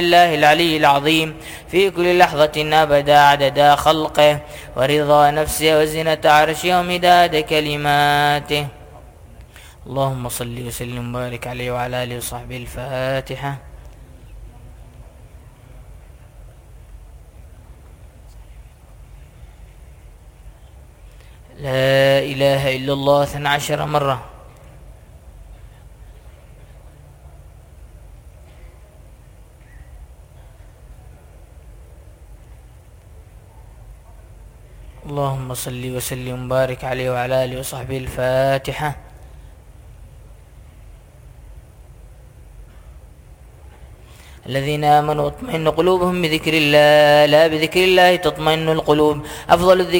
الله العلي العظيم في كل لحظة أبدا عدد خلقه ورضا نفسه وزنة عرشه ومداد كلماته. اللهم صل وسلم وبارك عليه وعلى آله وصحبه. الفاتحة. لا إله إلا الله 12 مرة. اللهم صل وسلم وبارك عليه وعلى آله وصحبه. الفاتحة. الذين آمنوا اطمئن قلوبهم بذكر الله، لا بذكر الله تطمئن القلوب. أفضل الذكر